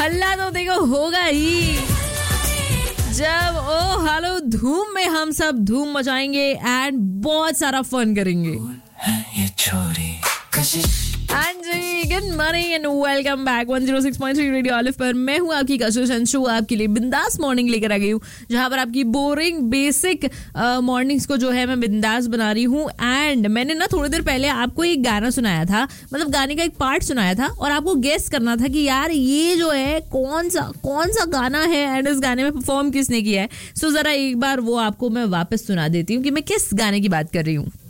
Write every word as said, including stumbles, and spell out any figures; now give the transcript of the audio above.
हल्ला तो देखो होगा ही जब ओ हेलो धूम में हम सब धूम मचाएंगे एंड बहुत सारा फन करेंगे. ये छोरी हाँ जी, good morning and welcome back one zero six point three radio olive पर. मैं हूँ आपकी कशिश एंड शो आपके लिए बिंदास मॉर्निंग लेकर आ गई हूँ, जहाँ पर आपकी बोरिंग बेसिक मॉर्निंग्स को जो है मैं बिंदास बना रही हूँ. एंड मैंने ना थोड़ी देर पहले आपको एक गाना सुनाया था, मतलब गाने का एक पार्ट सुनाया था, और आपको गेस करना था कि यार ये जो है कौन सा कौन सा गाना है एंड इस गाने में परफॉर्म किसने किया है. सो जरा एक बार वो आपको मैं वापस सुना देती हूँ कि मैं किस गाने की बात कर रही हूँ.